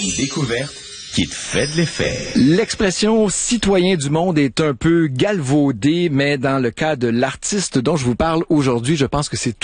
Une découverte qui te fait de l'effet. L'expression citoyen du monde est un peu galvaudée, mais dans le cas de l'artiste dont je vous parle aujourd'hui, je pense que c'est